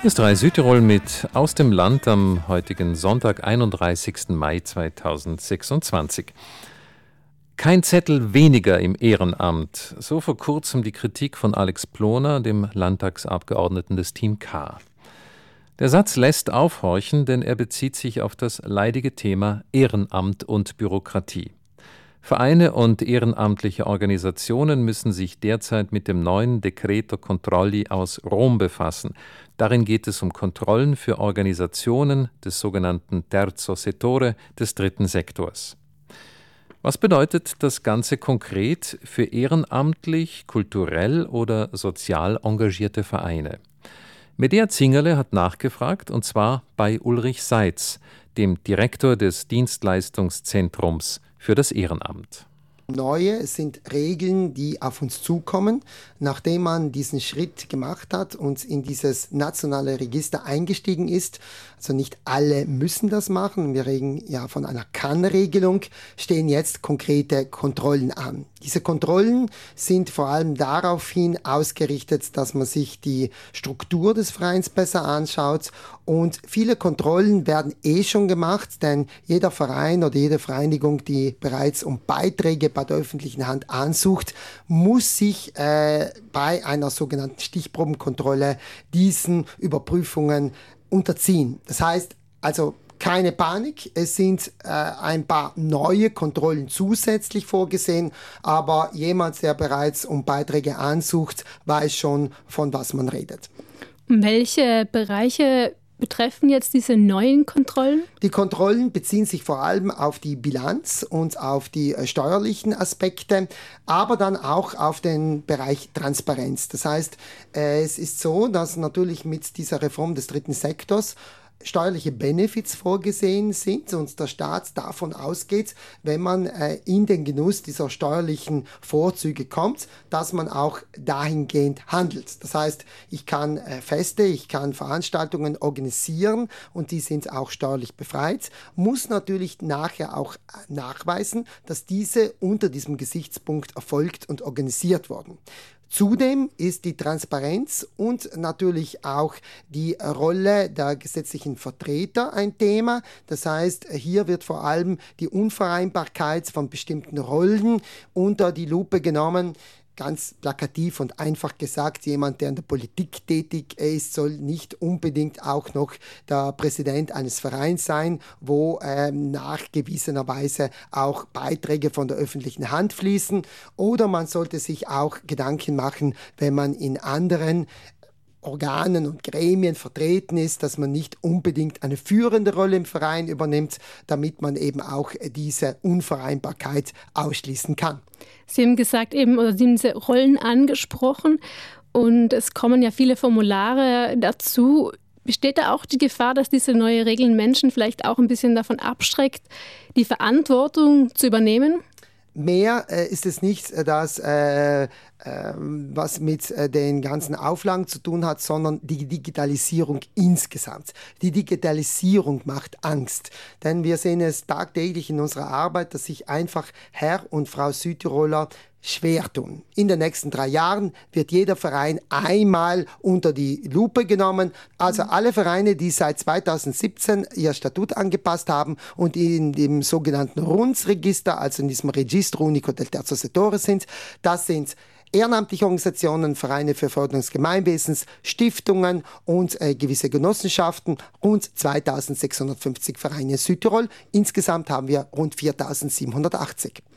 Ist 3 Südtirol mit Aus dem Land am heutigen Sonntag, 31. Mai 2026. Kein Zettel weniger im Ehrenamt. So vor kurzem die Kritik von Alex Ploner, dem Landtagsabgeordneten des Team K. Der Satz lässt aufhorchen, denn er bezieht sich auf das leidige Thema Ehrenamt und Bürokratie. Vereine und ehrenamtliche Organisationen müssen sich derzeit mit dem neuen Decreto Controlli aus Rom befassen. Darin geht es um Kontrollen für Organisationen des sogenannten Terzo Settore, des dritten Sektors. Was bedeutet das Ganze konkret für ehrenamtlich, kulturell oder sozial engagierte Vereine? Medea Zingerle hat nachgefragt, und zwar bei Ulrich Seitz, dem Direktor des Dienstleistungszentrums für das Ehrenamt. Neue sind Regeln, die auf uns zukommen, nachdem man diesen Schritt gemacht hat und in dieses nationale Register eingestiegen ist. Also nicht alle müssen das machen. Wir reden ja von einer Kann-Regelung, stehen jetzt konkrete Kontrollen an. Diese Kontrollen sind vor allem daraufhin ausgerichtet, dass man sich die Struktur des Vereins besser anschaut, und viele Kontrollen werden schon gemacht, denn jeder Verein oder jede Vereinigung, die bereits um Beiträge bei der öffentlichen Hand ansucht, muss sich bei einer sogenannten Stichprobenkontrolle diesen Überprüfungen unterziehen. Das heißt also, keine Panik, es sind ein paar neue Kontrollen zusätzlich vorgesehen, aber jemand, der bereits um Beiträge ansucht, weiß schon, von was man redet. Welche Bereiche betreffen jetzt diese neuen Kontrollen? Die Kontrollen beziehen sich vor allem auf die Bilanz und auf die steuerlichen Aspekte, aber dann auch auf den Bereich Transparenz. Das heißt, es ist so, dass natürlich mit dieser Reform des dritten Sektors steuerliche Benefits vorgesehen sind und der Staat davon ausgeht, wenn man in den Genuss dieser steuerlichen Vorzüge kommt, dass man auch dahingehend handelt. Das heißt, ich kann Feste, ich kann Veranstaltungen organisieren und die sind auch steuerlich befreit, muss natürlich nachher auch nachweisen, dass diese unter diesem Gesichtspunkt erfolgt und organisiert wurden. Zudem ist die Transparenz und natürlich auch die Rolle der gesetzlichen Vertreter ein Thema. Das heißt, hier wird vor allem die Unvereinbarkeit von bestimmten Rollen unter die Lupe genommen. Ganz plakativ und einfach gesagt, jemand, der in der Politik tätig ist, soll nicht unbedingt auch noch der Präsident eines Vereins sein, wo nachgewiesenerweise auch Beiträge von der öffentlichen Hand fließen. Oder man sollte sich auch Gedanken machen, wenn man in anderen Organen und Gremien vertreten ist, dass man nicht unbedingt eine führende Rolle im Verein übernimmt, damit man eben auch diese Unvereinbarkeit ausschließen kann. Sie haben gesagt oder Sie haben diese Rollen angesprochen und es kommen ja viele Formulare dazu. Besteht da auch die Gefahr, dass diese neue Regeln Menschen vielleicht auch ein bisschen davon abschreckt, die Verantwortung zu übernehmen? Mehr ist es nicht, dass was mit den ganzen Auflagen zu tun hat, sondern die Digitalisierung insgesamt. Die Digitalisierung macht Angst, denn wir sehen es tagtäglich in unserer Arbeit, dass sich einfach Herr und Frau Südtiroler schwer tun. In den nächsten 3 Jahren wird jeder Verein einmal unter die Lupe genommen. Also alle Vereine, die seit 2017 ihr Statut angepasst haben und in dem sogenannten RUNS-Register, also in diesem Registro Unico del Terzo Settore sind, das sind ehrenamtliche Organisationen, Vereine für Förderung des Gemeinwesens, Stiftungen und gewisse Genossenschaften, rund 2650 Vereine in Südtirol. Insgesamt haben wir rund 4780.